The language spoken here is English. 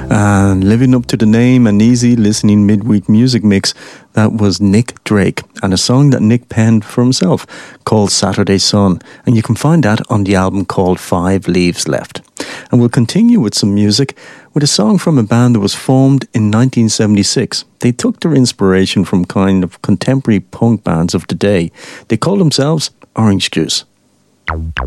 And living up to the name, an easy listening midweek music mix, that was Nick Drake and a song that Nick penned for himself called Saturday Sun, and you can find that on the album called Five Leaves Left. And we'll continue with some music with a song from a band that was formed in 1976. They took their inspiration from kind of contemporary punk bands of the day. They called themselves Orange Juice.